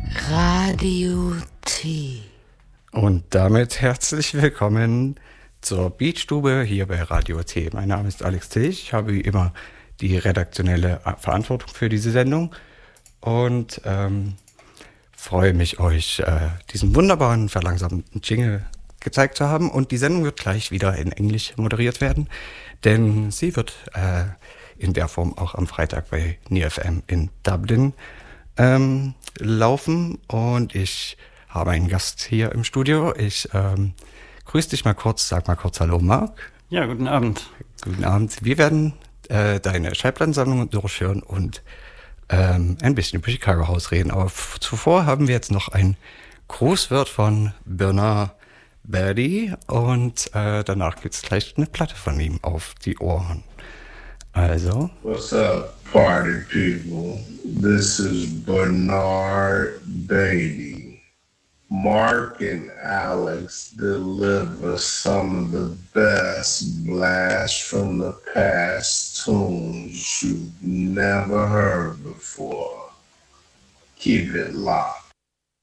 Radio T. Und damit herzlich willkommen zur Beatstube hier bei Radio T. Mein Name ist Alex T. Ich habe wie immer die redaktionelle Verantwortung für diese Sendung und freue mich, euch diesen wunderbaren, verlangsamten Jingle gezeigt zu haben. Und die Sendung wird gleich wieder in Englisch moderiert werden, denn sie wird in der Form auch am Freitag bei NearFM in Dublin laufen. Und ich habe einen Gast hier im Studio. Ich grüße dich mal kurz, sag mal kurz Hallo, Marc. Ja, guten Abend. Guten Abend. Wir werden deine Schallplattensammlung durchhören und ein bisschen über Chicago House reden. Aber zuvor haben wir jetzt noch ein Grußwort von Bernard Berdy und danach gibt es gleich eine Platte von ihm auf die Ohren. Also. What's up, party people? This is Bernard Beatty. Mark and Alex deliver some of the best blast from the past tunes you've never heard before. Keep it locked.